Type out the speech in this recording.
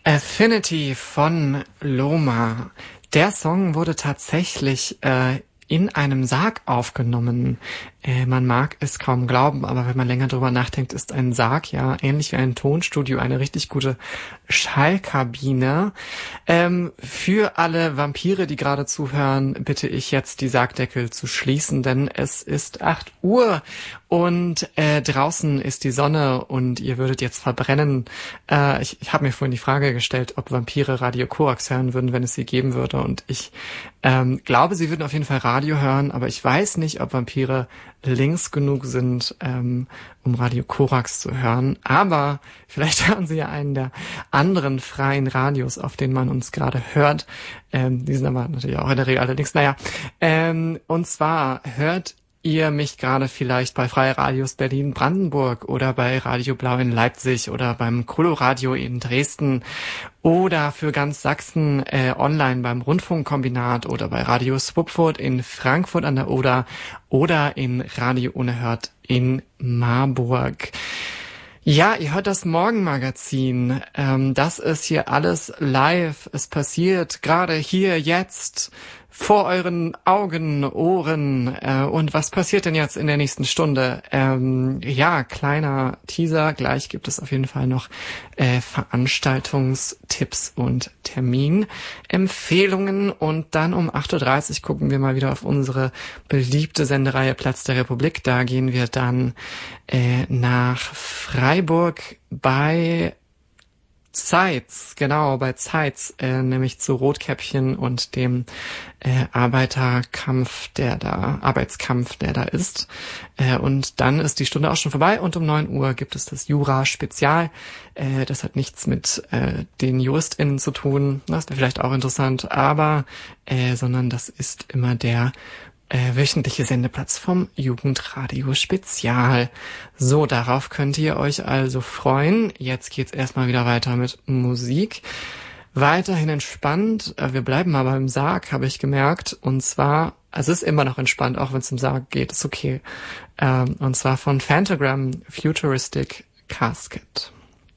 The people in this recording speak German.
Affinity von Loma. Der Song wurde tatsächlich in einem Sarg aufgenommen. Man mag es kaum glauben, aber wenn man länger drüber nachdenkt, ist ein Sarg ja ähnlich wie ein Tonstudio eine richtig gute Schallkabine. Für alle Vampire, die gerade zuhören, bitte ich jetzt die Sargdeckel zu schließen, denn es ist 8 Uhr und draußen ist die Sonne und ihr würdet jetzt verbrennen. Ich habe mir vorhin die Frage gestellt, ob Vampire Radio Korax hören würden, wenn es sie geben würde, und ich glaube, sie würden auf jeden Fall Radio hören, aber ich weiß nicht, ob Vampire links genug sind, um Radio Korax zu hören. Aber vielleicht hören sie ja einen der anderen freien Radios, auf denen man uns gerade hört. Die sind aber natürlich auch in der Regel allerdings, und zwar hört ihr mich gerade vielleicht bei Freie Radios Berlin-Brandenburg oder bei Radio Blau in Leipzig oder beim Coloradio in Dresden oder für ganz Sachsen online beim Rundfunkkombinat oder bei Radio Swupfurt in Frankfurt an der Oder oder in Radio Unerhört in Marburg. Ja, ihr hört das Morgenmagazin. Das ist hier alles live. Es passiert gerade hier, jetzt, vor euren Augen, Ohren. Und was passiert denn jetzt in der nächsten Stunde? Kleiner Teaser. Gleich gibt es auf jeden Fall noch Veranstaltungstipps und Terminempfehlungen. Und dann um 8.30 Uhr gucken wir mal wieder auf unsere beliebte Sendereihe Platz der Republik. Da gehen wir dann nach Freiburg bei Zeitz, nämlich zu Rotkäppchen und dem Arbeitskampf, der da ist. Und dann ist die Stunde auch schon vorbei und um 9 Uhr gibt es das Jura-Spezial. Das hat nichts mit den JuristInnen zu tun, das wäre vielleicht auch interessant, aber sondern das ist immer der wöchentliche Sendeplatz vom Jugendradio Spezial. So, darauf könnt ihr euch also freuen. Jetzt geht's erstmal wieder weiter mit Musik. Weiterhin entspannt. Wir bleiben mal beim Sarg, habe ich gemerkt. Und zwar, es ist immer noch entspannt, auch wenn es um Sarg geht, ist okay. Und zwar von Phantogram, Futuristic Casket.